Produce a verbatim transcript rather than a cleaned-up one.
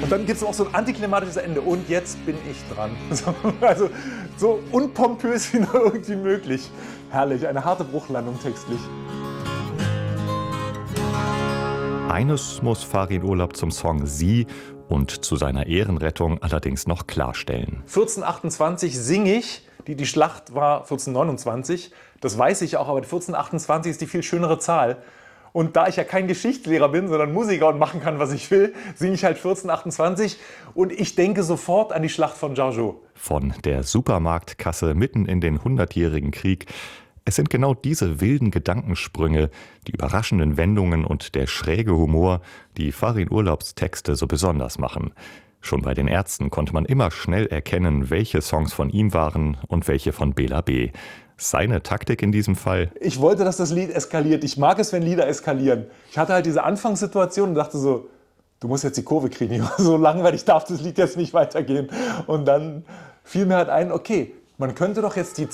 Und dann gibt es auch so ein antiklimatisches Ende. Und jetzt bin ich dran. So, also so unpompös wie nur irgendwie möglich. Herrlich, eine harte Bruchlandung textlich. Eines muss Farin Urlaub zum Song Sie und zu seiner Ehrenrettung allerdings noch klarstellen. vierzehnhundertachtundzwanzig singe ich, die, die Schlacht war vierzehnhundertneunundzwanzig. Das weiß ich auch, aber die vierzehnhundertachtundzwanzig ist die viel schönere Zahl. Und da ich ja kein Geschichtslehrer bin, sondern Musiker und machen kann, was ich will, singe ich halt vierzehnhundertachtundzwanzig und ich denke sofort an die Schlacht von Jargeau. Von der Supermarktkasse mitten in den hundertjährigen Krieg. Es sind genau diese wilden Gedankensprünge, die überraschenden Wendungen und der schräge Humor, die Farin Urlaubs Texte so besonders machen. Schon bei den Ärzten konnte man immer schnell erkennen, welche Songs von ihm waren und welche von Bela B. Seine Taktik in diesem Fall? Ich wollte, dass das Lied eskaliert. Ich mag es, wenn Lieder eskalieren. Ich hatte halt diese Anfangssituation und dachte so, du musst jetzt die Kurve kriegen. So langweilig darf das Lied jetzt nicht weitergehen. Und dann fiel mir halt ein, okay, man könnte doch jetzt die